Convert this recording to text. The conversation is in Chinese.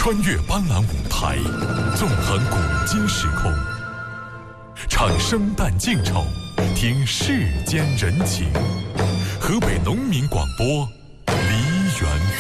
穿越斑斓舞台，纵横古今时空，唱生旦净丑，听世间人情。河北农民广播，梨园。